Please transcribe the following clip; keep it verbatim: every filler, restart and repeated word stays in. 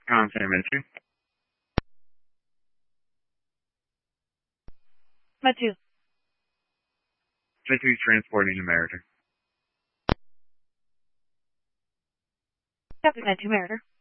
Com Center Ministry. Med two. Med two transporting America. Copy, Med two Meritor.